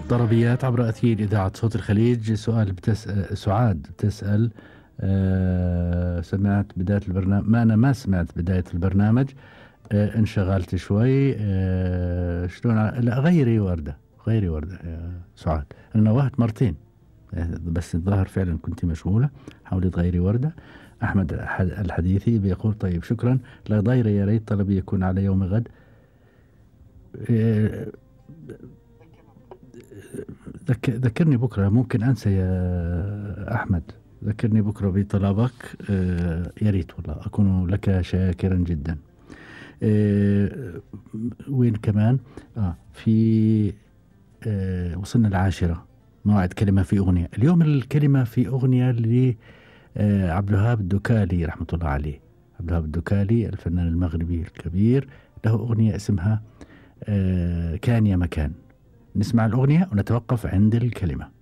طربيات عبر أثير إذاعة صوت الخليج. سؤال بتسأل سعاد بتسأل سمعت بداية البرنامج؟ أنا ما سمعت بداية البرنامج، انشغلت شوي. شلون لا غيري وردة، غيري وردة يا سعاد. أنا نوهت مرتين بس الظاهر فعلا كنت مشغولة. حاولي تغيري وردة. أحمد الحديثي بيقول طيب شكرا، لا ضير يا ريت طلبي يكون على يوم غد. آه، ذكرني بكرة، ممكن أنسى يا أحمد. ذكرني بكرة بطلبك. يا ريت والله أكون لك شاكرا جدا. وين كمان؟ في وصلنا العاشرة، موعد كلمة في أغنية. اليوم الكلمة في أغنية لعبد الوهاب الدكالي رحمة الله عليه. عبد الوهاب الدكالي الفنان المغربي الكبير، له أغنية اسمها كان يا مكان. نسمع الأغنية ونتوقف عند الكلمة.